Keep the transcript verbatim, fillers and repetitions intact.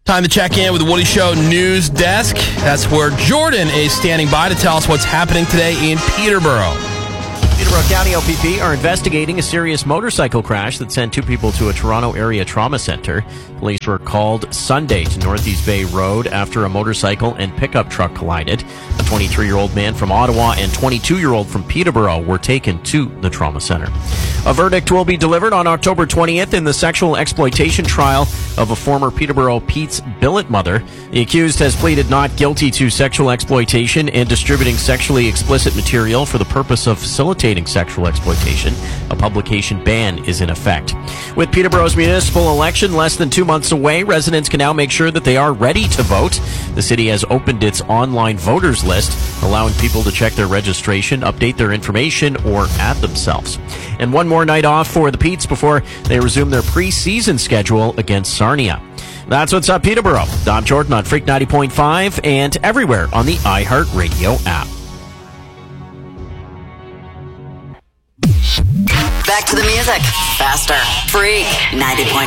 Time to check in with the Woody Show News Desk. That's where Jordan is standing by to tell us what's happening today in Peterborough. Peterborough County L P P are investigating a serious motorcycle crash that sent two people to a Toronto area trauma center. Police were called Sunday to Northeast Bay Road after a motorcycle and pickup truck collided. A twenty-three-year-old man from Ottawa and twenty-two-year-old from Peterborough were taken to the trauma center. A verdict will be delivered on October twentieth in the sexual exploitation trial of a former Peterborough Pete's billet mother. The accused has pleaded not guilty to sexual exploitation and distributing sexually explicit material for the purpose of facilitating sexual exploitation. A publication ban is in effect. With Peterborough's municipal election less than two months away, residents can now make sure that they are ready to vote. The city has opened its online voters list, allowing people to check their registration, update their information, or add themselves. And one more night off for the Petes before they resume their preseason schedule against Sarnia. That's what's up, Peterborough. Dom Jordan on Freak ninety point five and everywhere on the iHeartRadio app. Back to the music. Faster. Freak ninety point five.